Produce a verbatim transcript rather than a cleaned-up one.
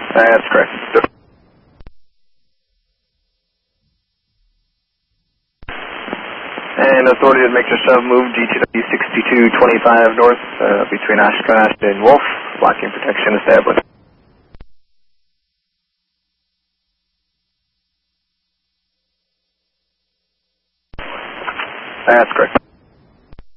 That's correct. And authority to make your shove move G T W sixty-two twenty-five north uh, between Oshkosh and Wolf. Blocking protection established. That's correct.